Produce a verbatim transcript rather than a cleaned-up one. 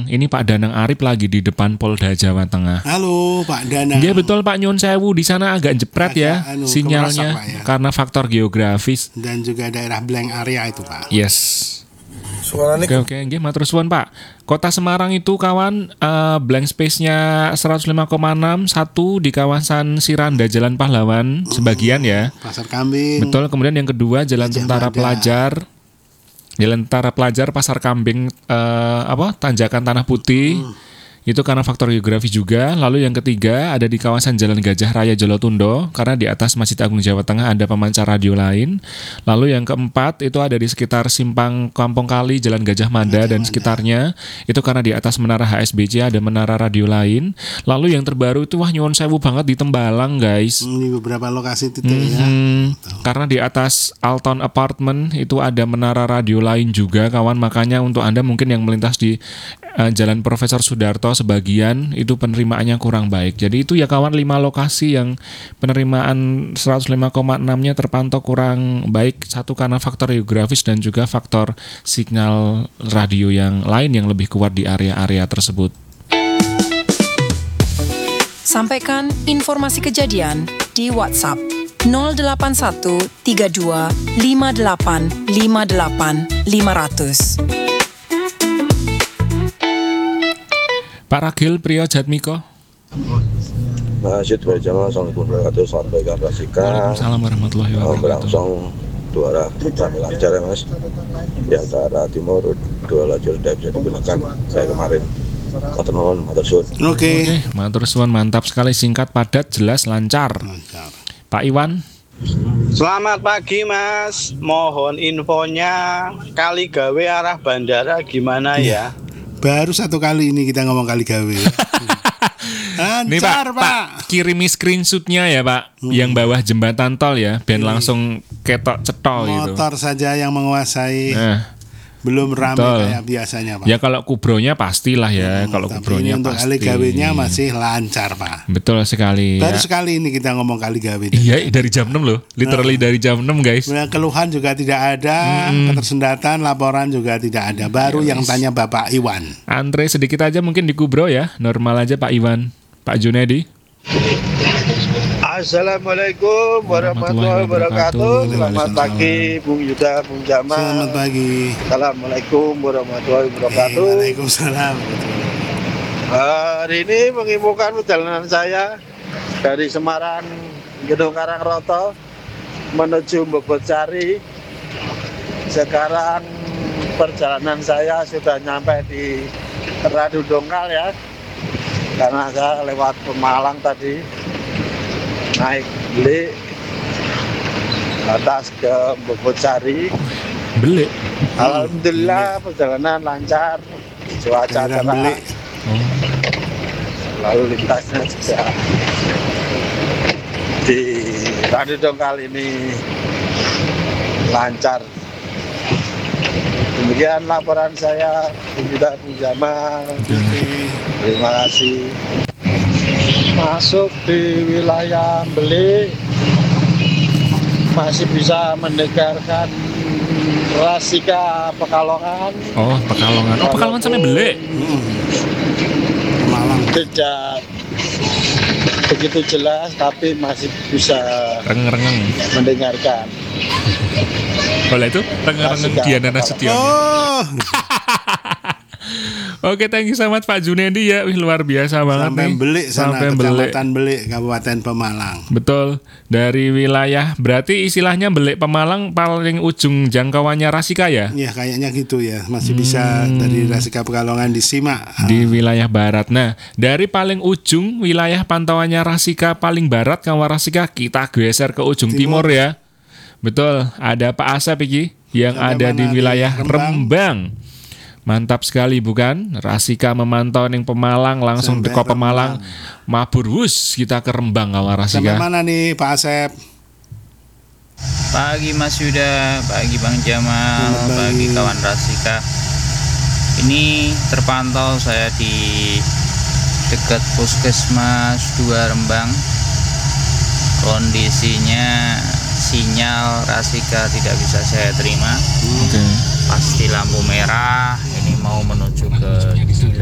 Ini Pak Danang Arif lagi di depan Polda Jawa Tengah. Halo Pak Danang. Iya betul Pak Nyun Sewu, di sana agak jepret agak, ya anu, sinyalnya ya. Karena faktor geografis dan juga daerah blank area itu Pak. Yes. Suaranya oke oke nggih matur suwun Pak. Kota Semarang itu kawan uh, blank space-nya seratus lima koma enam satu di kawasan Siranda Jalan Pahlawan mm, sebagian ya. Pasar Kambing. Betul, kemudian yang kedua Jalan Gajah Tentara Mada. Pelajar. Jalan Tentara Pelajar Pasar Kambing uh, apa Tanjakan Tanah Putih. Mm. Itu karena faktor geografi juga. Lalu yang ketiga ada di kawasan Jalan Gajah Raya Jolotundo karena di atas Masjid Agung Jawa Tengah ada pemancar radio lain. Lalu yang keempat itu ada di sekitar Simpang Kampung Kali Jalan Gajah Mada dan sekitarnya. Itu karena di atas Menara H S B C ada menara radio lain. Lalu yang terbaru itu wah nyuwun sewu banget di Tembalang guys. Ini beberapa lokasi titik mm-hmm. ya. Karena di atas Alton Apartment itu ada menara radio lain juga kawan. Makanya untuk Anda mungkin yang melintas di uh, Jalan Profesor Sudarto sebagian itu penerimaannya kurang baik. Jadi itu ya kawan lima lokasi yang penerimaan seratus lima koma enam-nya terpantau kurang baik. Satu karena faktor geografis dan juga faktor signal radio yang lain yang lebih kuat di area-area tersebut. Sampaikan informasi kejadian di WhatsApp nol delapan satu tiga dua lima delapan lima delapan lima nol nol. Pak Ragil Priyo Jatmiko. Masjid Berjamaah Assalamualaikum warahmatullahi wabarakatuh. Sampaikan Rasika. Waalaikumsalam warahmatullahi wabarakatuh. Berlangsung dua arah kami lancar ya mas. Di antara timur dua lajur tidak bisa digunakan. Saya kemarin matur nuwun, matur suwun. Oke, matur suwun, mantap sekali, singkat, padat, jelas, lancar. Lancar. Pak Iwan. Selamat pagi mas. Mohon infonya kali gawe arah bandara gimana ya? ya? Baru satu kali ini kita ngomong kali gawe. Lancar nih, Pak, Pak. Pak. Kirimi screenshotnya ya Pak, hmm. yang bawah jembatan tol ya, biar hmm. langsung ketok cetol gitu. Motor saja yang menguasai. Nah. Belum ramai kayak biasanya Pak. Ya kalau kubronya pastilah ya, hmm, kalau kubronya untuk pasti. Kali gawenya masih lancar Pak. Betul sekali. Baru ya. sekali ini kita ngomong kali gawe. Iya dari jam enam loh, literally nah. dari jam enam guys. Keluhan juga tidak ada, hmm. ketersendatan, laporan juga tidak ada. Baru yes. yang tanya Bapak Iwan. Antre sedikit aja mungkin di kubro ya, normal aja Pak Iwan. Pak Junedi. Assalamualaikum warahmatullahi wabarakatuh. Selamat pagi Bung Yuda, Bung Jamal. Selamat pagi. Assalamualaikum warahmatullahi wabarakatuh. Waalaikumsalam. Hari ini mengimukan perjalanan saya dari Semarang Gedung Karangroto menuju Mbobotcari. Sekarang perjalanan saya sudah nyampe di Radu Dongkal ya. Karena saya lewat Pemalang tadi, naik beli atas ke Mbobotcari. Beli. Alhamdulillah perjalanan lancar, cuaca cerah. Lalu lintasnya juga di Radu Dongkal ini lancar. Demikian laporan saya, Bunda Bung Jamal. Terima kasih. Masuk di wilayah Beli masih bisa mendengarkan Rasika Pekalongan. Oh, Pekalongan. Oh, Pekalongan sampai Beli. Malang. Tidak begitu jelas tapi masih bisa rengeng-rengeng mendengarkan. Oleh itu rengeng-rengeng Diana Nasution. Oh. Oke, thank you so much Pak Junedi ya. Wih, luar biasa banget sampai nih. Belik sana, sampai Kecamatan Belik, Kabupaten Pemalang. Betul. Dari wilayah, berarti istilahnya Belik Pemalang paling ujung jangkauannya Rasika ya? Iya, kayaknya gitu ya. Masih hmm. bisa dari Rasika Pekalongan disimak. Di wilayah barat. Nah, dari paling ujung wilayah pantauannya Rasika paling barat, kawan Rasika, kita geser ke ujung timur, timur ya. Betul. Ada Pak Asep iki yang Sampai ada di wilayah di Rembang. Rembang. Mantap sekali bukan? Rasika memantau ning Pemalang langsung teko Pemalang. Mabur wus kita ke Rembang kawan Rasika. Sampai mana nih Pak Asep? Pagi Mas Yuda, pagi Bang Jamal, pagi, pagi kawan Rasika. Ini terpantau saya di dekat Puskesmas dua Rembang. Kondisinya sinyal Rasika tidak bisa saya terima. Oke. Okay. Pasti lampu merah, ini mau menuju ke